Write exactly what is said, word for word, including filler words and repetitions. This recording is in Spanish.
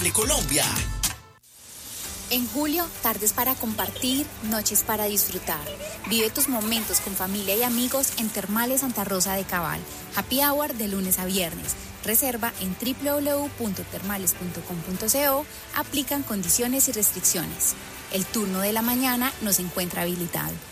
Cable Colombia. En julio, tardes para compartir, noches para disfrutar. Vive tus momentos con familia y amigos en Termales Santa Rosa de Cabal. Happy Hour de lunes a viernes. Reserva en doble u doble u doble u punto termales punto com punto co. Aplican condiciones y restricciones. El turno de la mañana nos encuentra habilitado.